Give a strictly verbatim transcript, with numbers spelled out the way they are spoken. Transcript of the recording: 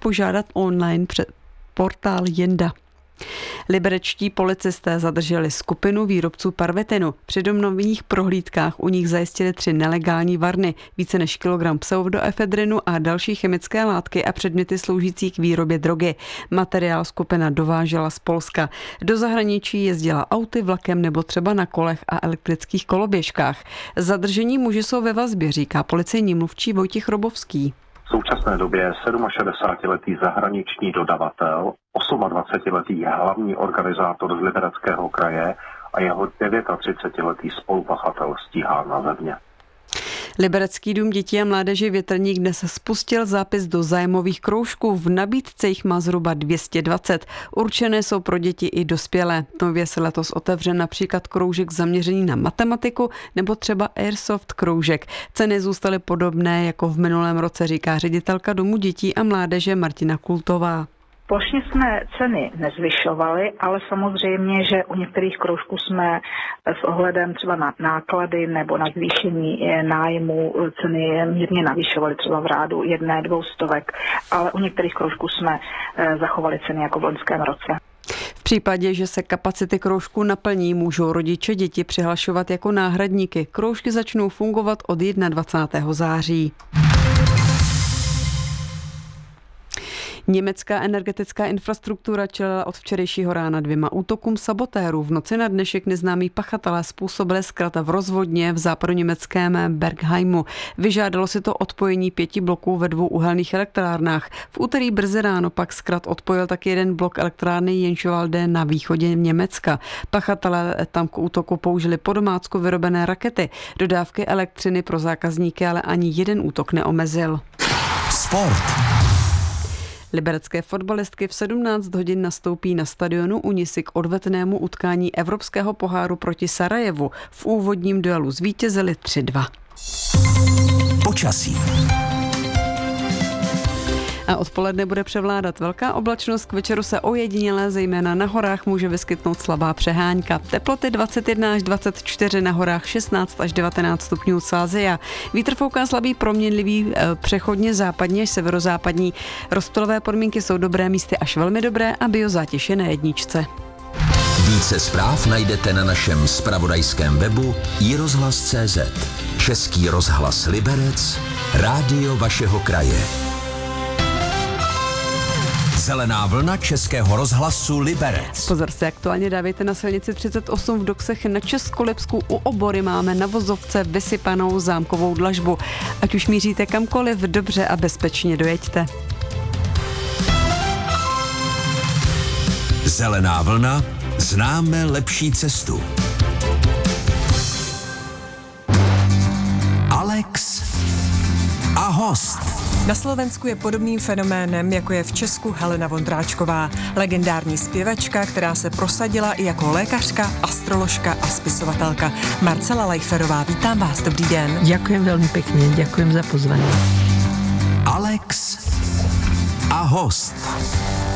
požádat online před portál Jenda. Liberečtí policisté zadrželi skupinu výrobců parvitinu. Při domovních prohlídkách u nich zajistili tři nelegální varny, více než kilogram pseudoefedrinu a další chemické látky a předměty sloužící k výrobě drogy. Materiál skupina dovážela z Polska. Do zahraničí jezdila auty, vlakem nebo třeba na kolech a elektrických koloběžkách. Zadržení muži jsou ve vazbě, říká policejní mluvčí Vojtěch Robovský. V současné době šedesátisedmiletý zahraniční dodavatel, osmadvacetiletý hlavní organizátor z Libereckého kraje a jeho třicetidevětiletý spolupachatel stíhán na země. Liberecký dům dětí a mládeže Větrník dnes spustil zápis do zájmových kroužků. V nabídce jich má zhruba dvě stě dvacet. Určené jsou pro děti i dospělé. Nově se letos otevře například kroužek zaměřený na matematiku nebo třeba Airsoft kroužek. Ceny zůstaly podobné jako v minulém roce, říká ředitelka Domu dětí a mládeže Martina Kultová. Plošně jsme ceny nezvyšovali, ale samozřejmě, že u některých kroužků jsme s ohledem třeba na náklady nebo na zvýšení nájmu ceny mírně navyšovali, třeba v rádu jedné, dvou stovek, ale u některých kroužků jsme zachovali ceny jako v loňském roce. V případě, že se kapacity kroužků naplní, můžou rodiče děti přihlašovat jako náhradníky. Kroužky začnou fungovat od dvacátého prvního září. Německá energetická infrastruktura čelila od včerejšího rána dvěma útokům sabotérů. V noci na dnešek neznámí pachatelé způsobili zkrat v rozvodně v západoněmeckém Bergheimu. Vyžádalo si to odpojení pěti bloků ve dvou uhelných elektrárnách. V úterý brzy ráno pak zkrat odpojil taky jeden blok elektrárny Jenschwalde na východě Německa. Pachatelé tam k útoku použili po domácku vyrobené rakety. Dodávky elektřiny pro zákazníky ale ani jeden útok neomezil. Sport. Liberecké fotbalistky v sedmnáct hodin nastoupí na stadionu Unisy k odvetnému utkání Evropského poháru proti Sarajevu. V úvodním duelu zvítězili tři dva. Počasí. A odpoledne bude převládat velká oblačnost, k večeru se ojediněle, zejména na horách, může vyskytnout slabá přehánka. Teploty dvacet jedna až dvacet čtyři, na horách šestnáct až devatenáct stupňů Celsia. Vítr fouká slabý, proměnlivý, přechodně západní až severozápadní. Rozptylové podmínky jsou dobré, místy až velmi dobré a biozátěž je na jedničce. Více zpráv najdete na našem zpravodajském webu i rozhlas tečka cé zet. Český rozhlas Liberec, rádio vašeho kraje. Zelená vlna Českého rozhlasu Liberec. Pozor se, aktuálně dávejte na silnici třicet osm v Doksech na Českolipsku. U Obory máme na vozovce vysypanou zámkovou dlažbu. Ať už míříte kamkoliv, dobře a bezpečně dojeďte. Zelená vlna, známe lepší cestu. Alex a host. Na Slovensku je podobným fenoménem, jako je v Česku Helena Vondráčková, legendární zpěvačka, která se prosadila i jako lékařka, astroložka a spisovatelka. Marcela Lajferová, vítám vás, dobrý den. Ďakujem veľmi pekne, ďakujem za pozvanie. Alex a host.